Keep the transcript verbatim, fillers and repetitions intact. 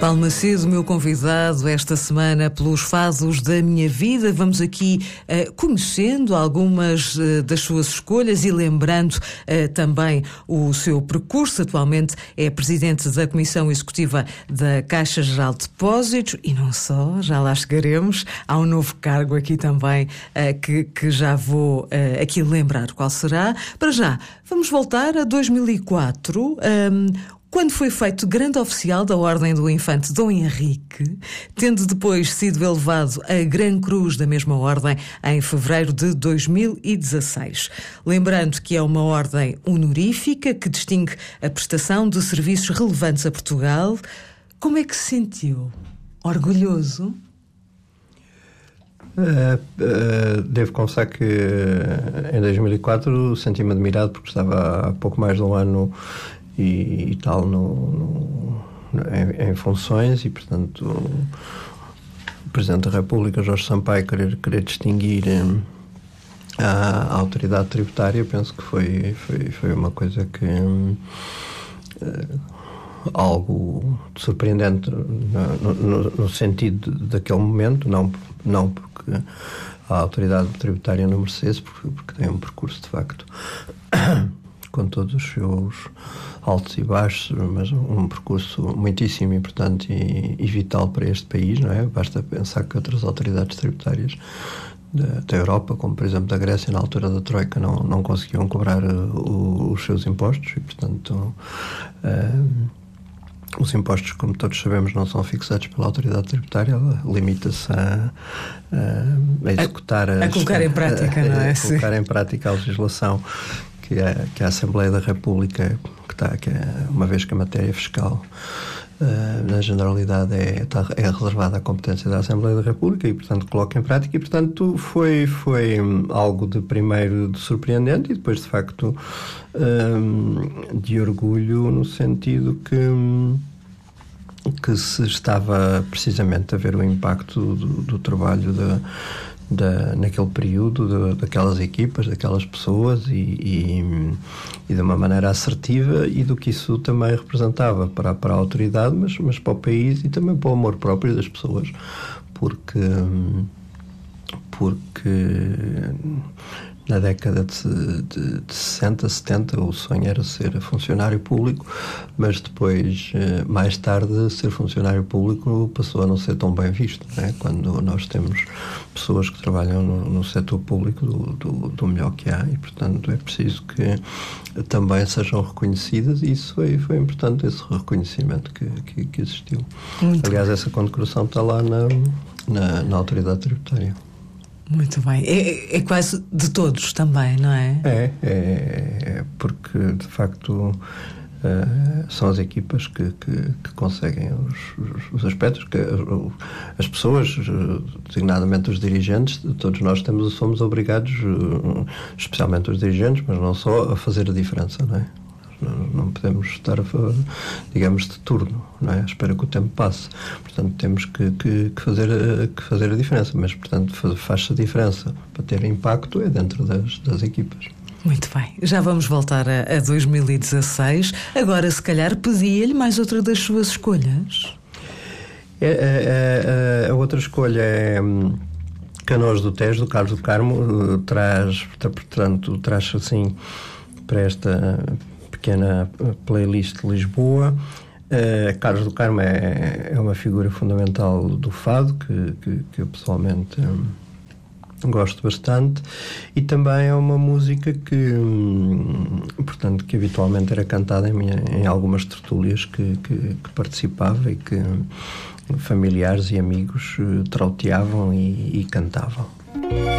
Paulo Macedo, meu convidado esta semana pelos Fados da Minha Vida. Vamos aqui uh, conhecendo algumas uh, das suas escolhas e lembrando uh, também o seu percurso. Atualmente é presidente da Comissão Executiva da Caixa Geral de Depósitos e não só, já lá chegaremos. Há um novo cargo aqui também uh, que, que já vou uh, aqui lembrar qual será. Para já, vamos voltar a dois mil e quatro, um, quando foi feito grande oficial da Ordem do Infante Dom Henrique, tendo depois sido elevado à Gran Cruz da mesma ordem em fevereiro de dois mil e dezasseis. Lembrando que é uma ordem honorífica que distingue a prestação de serviços relevantes a Portugal. Como é que se sentiu? Orgulhoso? Uh, uh, devo confessar que uh, em dois mil e quatro senti-me admirado porque estava há pouco mais de um ano e, e tal no, no, em, em funções e, portanto, o Presidente da República, Jorge Sampaio, querer, querer distinguir um, a, a autoridade tributária, penso que foi, foi, foi uma coisa que um, uh, algo surpreendente no, no, no sentido daquele momento, não, não porque a autoridade tributária não merecesse, porque, porque tem um percurso de facto com todos os seus altos e baixos, mas um percurso muitíssimo importante e, e vital para este país, não é? Basta pensar que outras autoridades tributárias da, da Europa, como por exemplo da Grécia, na altura da Troika, não, não conseguiam cobrar uh, os seus impostos e, portanto, uh, os impostos, como todos sabemos, não são fixados pela autoridade tributária, ela limita-se a, a, a executar... A, a as, colocar em prática, a, a, não é? A colocar em prática a legislação que a, que a Assembleia da República, que está, que é, uma vez que a matéria fiscal, uh, na generalidade, é, está, é reservada à competência da Assembleia da República e, portanto, coloca em prática. E, portanto, foi, foi algo de primeiro de surpreendente e depois, de facto, um, de orgulho no sentido que... que se estava precisamente a ver o impacto do, do trabalho da, da, naquele período de, daquelas equipas, daquelas pessoas e, e, e de uma maneira assertiva e do que isso também representava para, para a autoridade, mas, mas para o país e também para o amor próprio das pessoas, porque, porque na década de, de, de sessenta, setenta, o sonho era ser funcionário público, mas depois, mais tarde, ser funcionário público passou a não ser tão bem visto, não é? Quando nós temos pessoas que trabalham no, no setor público do, do, do melhor que há e, portanto, é preciso que também sejam reconhecidas e isso foi, foi importante, esse reconhecimento que, que, que existiu. Muito Aliás, bem. Essa condecoração está lá na, na, na autoridade tributária. Muito bem. É, é quase de todos também, não é? É, é, é porque, de facto, uh, são as equipas que, que, que conseguem os, os, os aspectos, que uh, as pessoas, uh, designadamente os dirigentes, todos nós temos, somos obrigados, uh, especialmente os dirigentes, mas não só, a fazer a diferença, não é? Não podemos estar, digamos, de turno, não é? Espera que o tempo passe. Portanto, temos que, que, que, fazer, que fazer a diferença. Mas, portanto, faz-se a diferença para ter impacto é dentro das, das equipas. Muito bem. Já vamos voltar a, a dois mil e dezasseis. Agora, se calhar, pedia-lhe mais outra das suas escolhas. É, é, a, a outra escolha é Canoas do Tejo, do Carlos do Carmo. Traz, portanto, traz assim para esta pequena playlist de Lisboa. Uh, Carlos do Carmo é, é uma figura fundamental do fado que, que, que eu pessoalmente um, gosto bastante e também é uma música que um, portanto que habitualmente era cantada em, minha, em algumas tertúlias que, que, que participava e que um, familiares e amigos uh, trauteavam e, e cantavam.